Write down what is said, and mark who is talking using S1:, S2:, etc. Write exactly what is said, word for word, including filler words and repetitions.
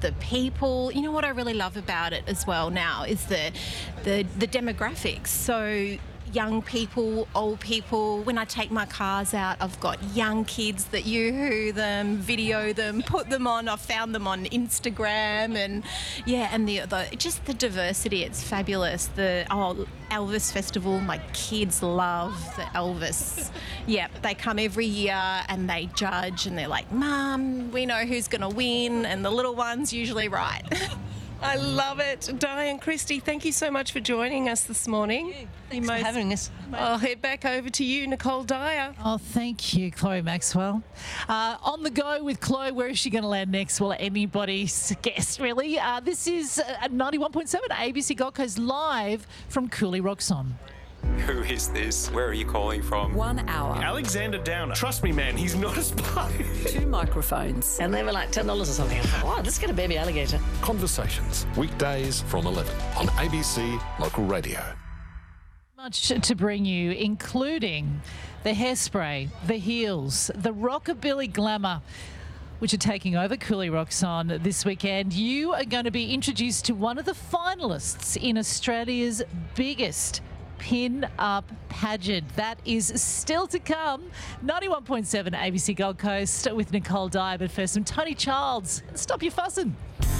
S1: the people. You know what I really love about it as well now is the the, the demographics. So young people, old people. When I take my cars out, I've got young kids that yoo-hoo them, video them, put them on. I've found them on Instagram, and yeah, and the, the just the diversity. It's fabulous. The oh Elvis Festival, my kids love the Elvis. Yeah, they come every year and they judge, and they're like, "Mum, we know who's going to win," and the little one's usually right.
S2: I love it. Diane Christie, thank you so much for joining us this morning.
S3: Thanks for having us.
S2: I'll head back over to you, Nicole Dyer.
S4: Oh, thank you, Chloe Maxwell. Uh, on the go with Chloe. Where is she going to land next? Well, anybody's guess, really. Uh, this is uh, ninety-one point seven A B C Gold Coast live from Cooley Rocks On.
S5: Who is this? Where are you calling from?
S6: One hour.
S7: Alexander Downer. Trust me, man, he's not a spy.
S6: Two microphones.
S8: And they were like ten dollars or something. I thought, wow, let's get a baby alligator.
S9: Conversations, weekdays from eleven on A B C Local Radio.
S4: Much to bring you, including the Hairspray, the Heels, the Rockabilly Glamour, which are taking over Cooley Rocks On this weekend. You are going to be introduced to one of the finalists in Australia's biggest pin-up pageant. That is still to come. ninety-one point seven A B C Gold Coast with Nicole Dyer. But first, some Tony Childs. Stop your fussing.